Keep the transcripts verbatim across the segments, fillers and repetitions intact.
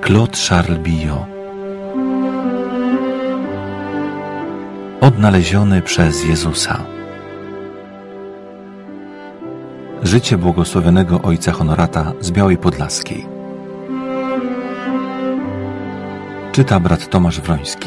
Claude Charles Billot. Odnaleziony przez Jezusa. Życie błogosławionego ojca Honorata z Białej Podlaskiej. Czyta brat Tomasz Wroński.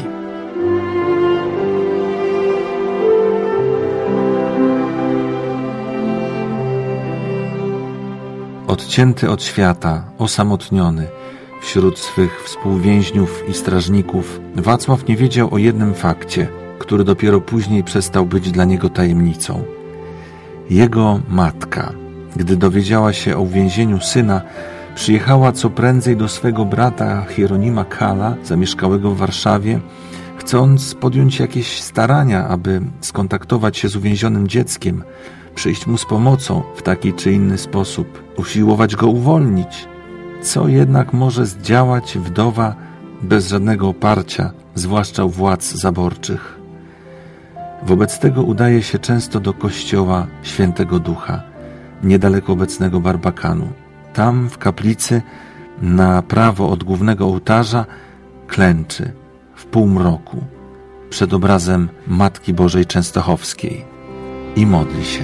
Odcięty od świata, osamotniony, wśród swych współwięźniów i strażników, Wacław nie wiedział o jednym fakcie, który dopiero później przestał być dla niego tajemnicą. Jego matka, gdy dowiedziała się o uwięzieniu syna, przyjechała co prędzej do swego brata Hieronima Kala, zamieszkałego w Warszawie, chcąc podjąć jakieś starania, aby skontaktować się z uwięzionym dzieckiem, przyjść mu z pomocą w taki czy inny sposób, usiłować go uwolnić. Co jednak może zdziałać wdowa bez żadnego oparcia, zwłaszcza u władz zaborczych? Wobec tego udaje się często do kościoła Świętego Ducha, niedaleko obecnego Barbakanu. Tam w kaplicy, na prawo od głównego ołtarza, klęczy w półmroku przed obrazem Matki Bożej Częstochowskiej i modli się.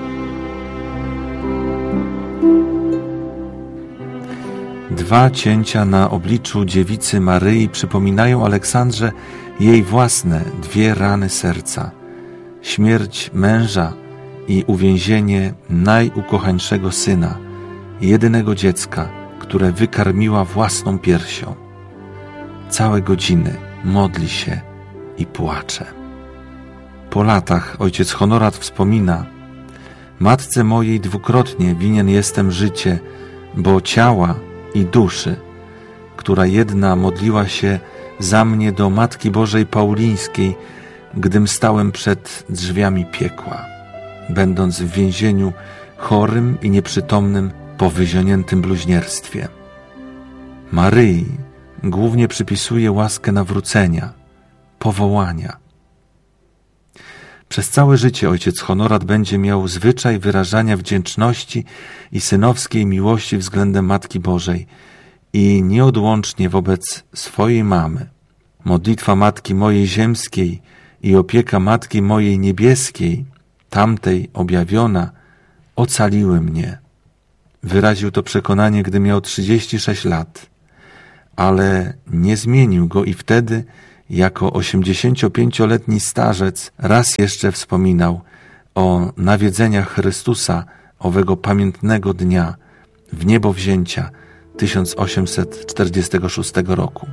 Dwa cięcia na obliczu dziewicy Maryi przypominają Aleksandrze jej własne dwie rany serca: śmierć męża i uwięzienie najukochańszego syna, jedynego dziecka, które wykarmiła własną piersią. Całe godziny modli się i płacze. Po latach ojciec Honorat wspomina: matce mojej dwukrotnie winien jestem życie, bo ciała i duszy, która jedna modliła się za mnie do Matki Bożej Paulińskiej, gdym stałem przed drzwiami piekła, będąc w więzieniu chorym i nieprzytomnym po wyzioniętym bluźnierstwie. Maryi głównie przypisuje łaskę nawrócenia, powołania. Przez całe życie ojciec Honorat będzie miał zwyczaj wyrażania wdzięczności i synowskiej miłości względem Matki Bożej i nieodłącznie wobec swojej mamy. Modlitwa Matki mojej ziemskiej i opieka Matki mojej niebieskiej, tamtej objawiona, ocaliły mnie. Wyraził to przekonanie, gdy miał trzydzieści sześć lat, ale nie zmienił go i wtedy, jako osiemdziesięciopięcioletni starzec, raz jeszcze wspominał o nawiedzeniach Chrystusa owego pamiętnego dnia w niebowzięcia tysiąc osiemset czterdziestego szóstego roku.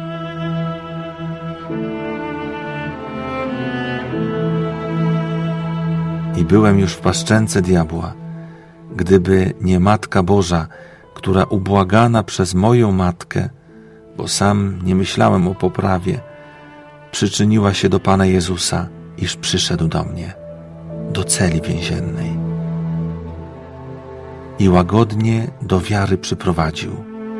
I byłem już w paszczęce diabła, gdyby nie Matka Boża, która ubłagana przez moją matkę, bo sam nie myślałem o poprawie, przyczyniła się do Pana Jezusa, iż przyszedł do mnie, do celi więziennej i łagodnie do wiary przyprowadził.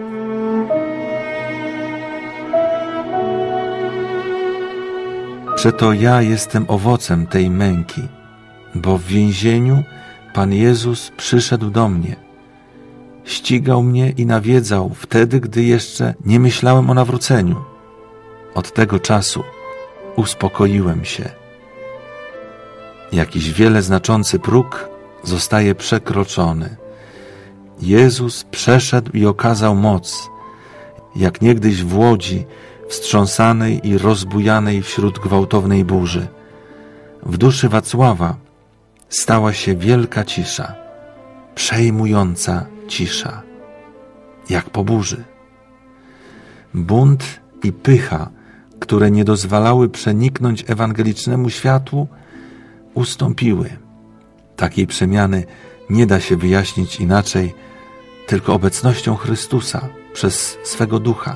Przeto ja jestem owocem tej męki, bo w więzieniu Pan Jezus przyszedł do mnie, ścigał mnie i nawiedzał wtedy, gdy jeszcze nie myślałem o nawróceniu. Od tego czasu uspokoiłem się. Jakiś wiele znaczący próg zostaje przekroczony. Jezus przeszedł i okazał moc, jak niegdyś w łodzi wstrząsanej i rozbujanej wśród gwałtownej burzy. W duszy Wacława stała się wielka cisza, przejmująca cisza, jak po burzy. Bunt i pycha, które nie dozwalały przeniknąć ewangelicznemu światłu, ustąpiły. Takiej przemiany nie da się wyjaśnić inaczej, tylko obecnością Chrystusa przez swego Ducha.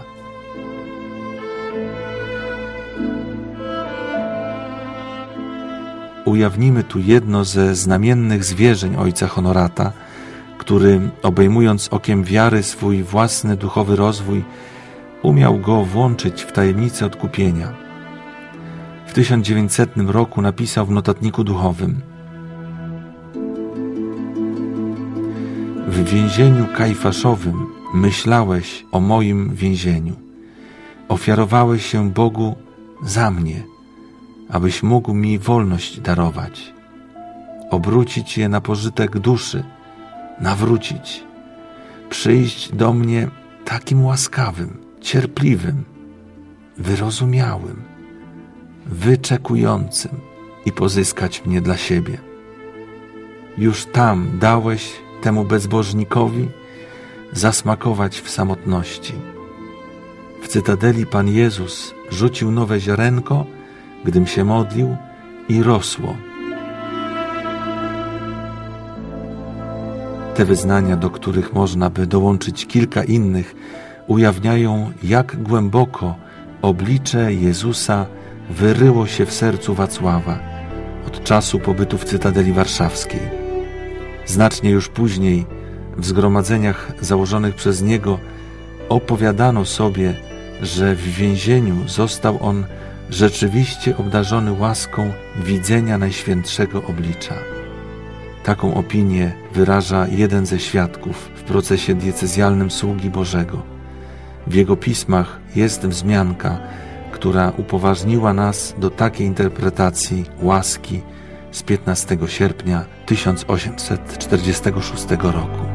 Ujawnimy tu jedno ze znamiennych zwierzeń ojca Honorata, który, obejmując okiem wiary swój własny duchowy rozwój, umiał go włączyć w tajemnicę odkupienia. W tysiąc dziewięćsetnym roku napisał w notatniku duchowym: w więzieniu kajfaszowym myślałeś o moim więzieniu. Ofiarowałeś się Bogu za mnie, abyś mógł mi wolność darować, obrócić je na pożytek duszy, nawrócić, przyjść do mnie takim łaskawym, cierpliwym, wyrozumiałym, wyczekującym i pozyskać mnie dla siebie. Już tam dałeś temu bezbożnikowi zasmakować w samotności. W cytadeli Pan Jezus rzucił nowe ziarenko, gdym się modlił, i rosło. Te wyznania, do których można by dołączyć kilka innych, ujawniają, jak głęboko oblicze Jezusa wyryło się w sercu Wacława od czasu pobytu w Cytadeli Warszawskiej. Znacznie już później, w zgromadzeniach założonych przez niego, opowiadano sobie, że w więzieniu został on rzeczywiście obdarzony łaską widzenia Najświętszego Oblicza. Taką opinię wyraża jeden ze świadków w procesie diecezjalnym Sługi Bożego. W jego pismach jest wzmianka, która upoważniła nas do takiej interpretacji łaski z piętnastego sierpnia tysiąc osiemset czterdziestego szóstego roku.